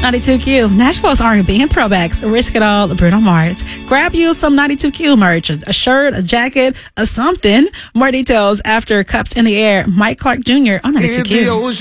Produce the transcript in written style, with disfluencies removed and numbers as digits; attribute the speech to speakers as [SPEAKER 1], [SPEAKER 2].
[SPEAKER 1] 92Q, Nashville's R&B and throwbacks. Risk It All, Bruno Mars. Grab you some 92Q merch, a shirt, a jacket, a something. More details after Cups in the Air. Mike Clark Jr. on 92Q.